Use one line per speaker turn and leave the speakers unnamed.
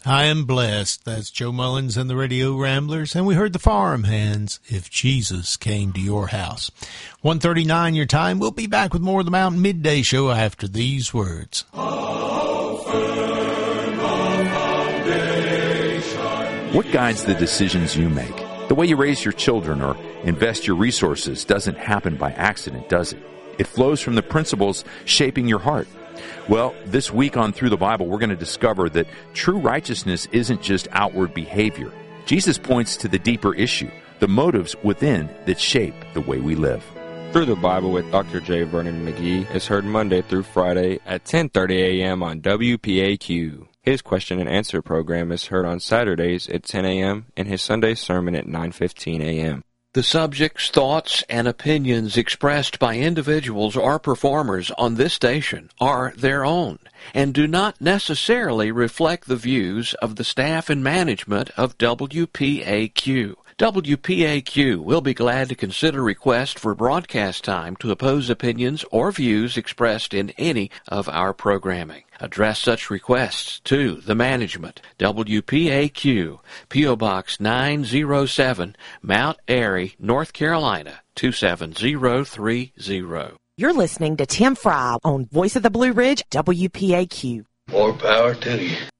I am blessed. That's Joe Mullins and the Radio Ramblers. And we heard the Farmhands, If Jesus Came to Your House. 1:39 your time. We'll be back with more of the Mountain Midday Show after these words.
What guides the decisions you make? The way you raise your children or invest your resources doesn't happen by accident, does it? It flows from the principles shaping your heart. Well, this week on Through the Bible, we're going to discover that true righteousness isn't just outward behavior. Jesus points to the deeper issue, the motives within that shape the way we live.
Through the Bible with Dr. J. Vernon McGee is heard Monday through Friday at 10:30 a.m. on WPAQ. His question and answer program is heard on Saturdays at 10 a.m. and his Sunday sermon at 9:15 a.m.
The subjects, thoughts, and opinions expressed by individuals or performers on this station are their own and do not necessarily reflect the views of the staff and management of WPAQ. WPAQ will be glad to consider requests for broadcast time to oppose opinions or views expressed in any of our programming. Address such requests to the management, WPAQ, P.O. Box 907, Mount Airy, North Carolina, 27030.
You're listening to Tim Fry on Voice of the Blue Ridge, WPAQ.
More power to you.